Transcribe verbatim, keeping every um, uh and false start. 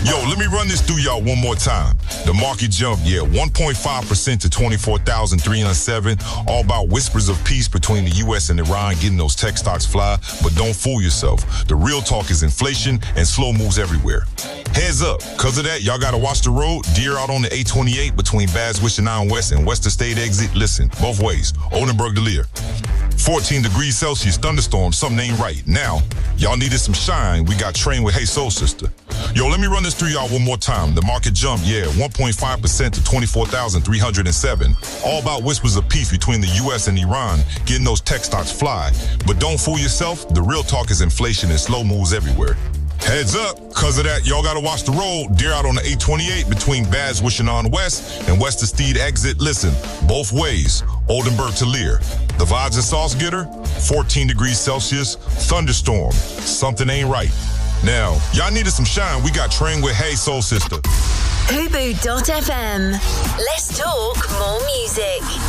Yo, let me run this through y'all one more time. The market jump, yeah, one point five percent to twenty-four thousand three hundred seven. All about whispers of peace between the U S and Iran, getting those tech stocks fly. But don't fool yourself. The real talk is inflation and slow moves everywhere. Heads up, because of that, y'all got to watch the road. Deer out on the eight twenty-eight between Baswish and Iron West and Western State exit. Listen, both ways. Oldenburg to Lear. fourteen degrees Celsius, thunderstorm, something ain't right. Now, y'all needed some shine. We got Train with Hey Soul Sister. Yo, let me run this through y'all one more time. The market jump, yeah, one point five percent to twenty-four thousand three hundred seven. All about whispers of peace between the U S and Iran, getting those tech stocks fly. But don't fool yourself. The real talk is inflation and slow moves everywhere. Heads up, because of that, y'all got to watch the road. Deer out on the eight twenty-eight between Baswish and On West and Western Steed exit. Listen, both ways. Oldenburg to Lear. The vibes and sauce getter, fourteen degrees Celsius, thunderstorm. Something ain't right. Now, y'all needed some shine. We got Train with Hey Soul Sister. Hubu dot f m. Let's talk more music.